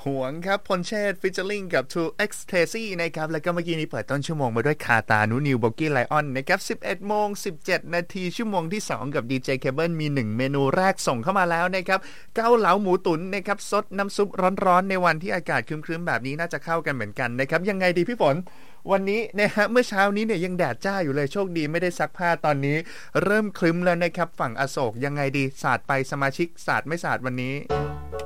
หวงครับพลเชษฐ์ฟิชเชอร์ลิงกับ True Ecstasy นะครับแล้วก็เมื่อกี้นี้เปิดต้นชั่วโมงมาด้วยคาตานูนิวโบกี้ไลออนนะครับ 11:17 นาทีชั่วโมงที่2กับดีเจเคเบิลมี1เมนูแรกส่งเข้ามาแล้วนะครับเกาเหลาหมูตุ๋นนะครับซดน้ำซุปร้อนๆในวันที่อากาศครึ้มๆแบบนี้น่าจะเข้ากันเหมือนกันนะครับยังไงดีพี่ฝนวันนี้นะฮะเมื่อเช้านี้เนี่ยยังแดดจ้าอยู่เลยโชคดีไม่ได้ซักผ้าตอนนี้เริ่มครึ้มแล้วนะครับฝั่งอโศกยังไงดีสาดไปสมาชิกสาดไม่สาดวันนี้